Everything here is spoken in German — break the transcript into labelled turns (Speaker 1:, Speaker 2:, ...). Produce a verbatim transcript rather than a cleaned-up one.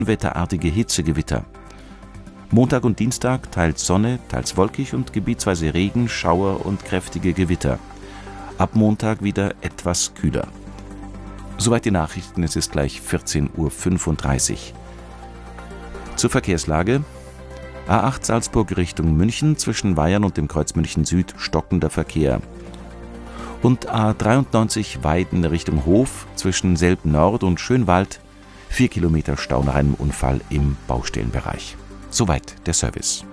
Speaker 1: unwetterartige Hitzegewitter. Montag und Dienstag teils Sonne, teils wolkig und gebietsweise Regen, Schauer und kräftige Gewitter. Ab Montag wieder etwas kühler. Soweit die Nachrichten, es ist gleich vierzehn Uhr fünfunddreißig. Zur Verkehrslage: A acht Salzburg Richtung München, zwischen Weyern und dem Kreuz München Süd stockender Verkehr. Und A dreiundneunzig Weiden Richtung Hof, zwischen Selb Nord und Schönwald, vier Kilometer Stau nach einem Unfall im Baustellenbereich. Soweit der Service.